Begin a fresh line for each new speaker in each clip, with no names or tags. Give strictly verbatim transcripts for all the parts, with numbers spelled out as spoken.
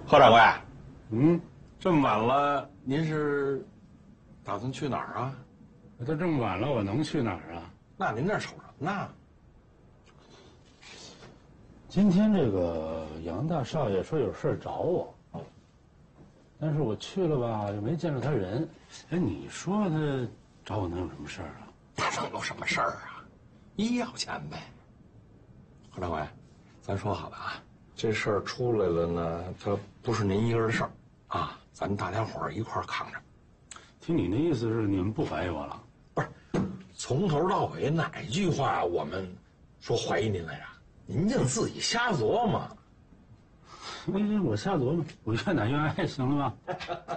贺掌柜，
嗯，
这么晚了，您是打算去哪儿啊？
都这么晚了，我能去哪儿啊？
那您这瞅什么呢？
今天这个杨大少爷说有事找我，但是我去了吧，又没见着他人。哎，你说他找我能有什么事儿啊？
他能有什么事儿啊？医药钱呗。贺掌柜，咱说好了啊，这事儿出来了呢，它不是您一个人的事儿啊，咱们大家伙儿一块儿扛着。
听你那意思是你们不怀疑我了？
不是，从头到尾哪句话我们说怀疑您来着？您就自己瞎琢磨。
哎，我瞎琢磨，我愿打愿挨，行了吧？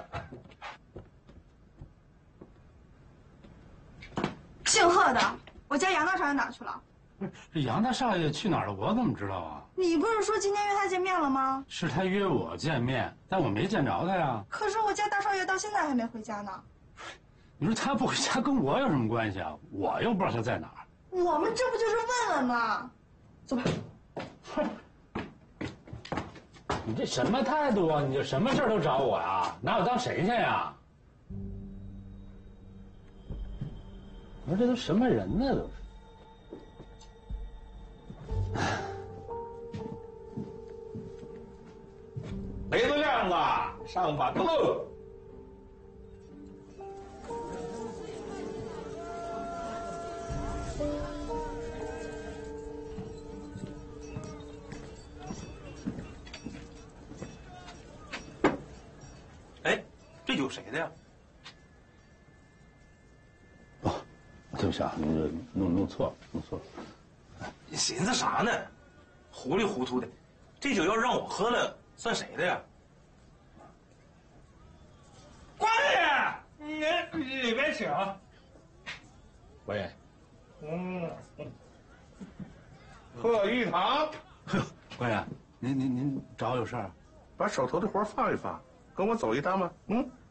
姓贺的，我家杨大少爷哪儿去了？
这杨大少爷去哪儿了？我怎么知道啊？
你不是说今天约他见面了吗？
是他约我见面，但我没见着他呀。
可是我家大少爷到现在还没回家呢。
你说他不回家跟我有什么关系啊？我又不知道他在哪儿。
我们这不就是问问吗？走吧。
你这什么态度啊？你这什么事儿都找我呀？拿我当谁去呀？我说这都什么人呢？都是。
雷子亮子，上班喽！
哎，这酒谁的呀？
哦，对不起啊，那个弄弄错了，弄错了。
你寻思啥呢？糊里糊涂的，这酒要是让我喝了，算谁的呀？关爷，您里边请。
喂，
嗯，贺玉堂，
哎呦，官爷，您您您找我有事儿？
把手头的活放一放，跟我走一趟吧。嗯。